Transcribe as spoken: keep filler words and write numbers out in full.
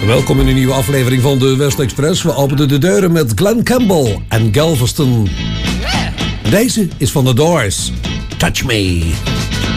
Welkom in een nieuwe aflevering van de West Express. We openen de deuren met Glen Campbell en Galveston. Deze is van The Doors. Touch Me.